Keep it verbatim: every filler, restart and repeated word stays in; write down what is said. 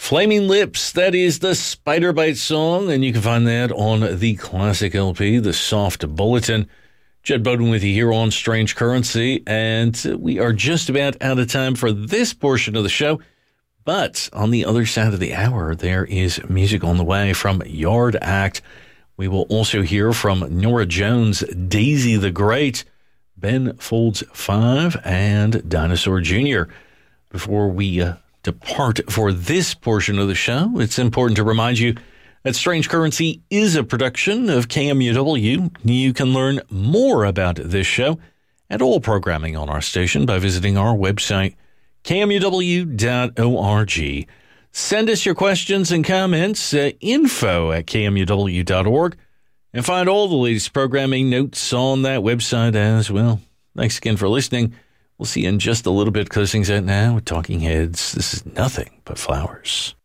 Flaming Lips, that is the Spider Bite song, and you can find that on the classic L P, The Soft Bulletin. Jed Bowden with you here on Strange Currency, and we are just about out of time for this portion of the show. But on the other side of the hour, there is music on the way from Yard Act. We will also hear from Norah Jones, Daisy the Great, Ben Folds five, and Dinosaur Junior Before we uh, depart for this portion of the show, it's important to remind you that Strange Currency is a production of K M U W. You can learn more about this show and all programming on our station by visiting our website, K M U W dot org. Send us your questions and comments at info at K M U W dot org and find all the latest programming notes on that website as well. Thanks again for listening. We'll see you in just a little bit. Close things out now with Talking Heads. This is Nothing But Flowers.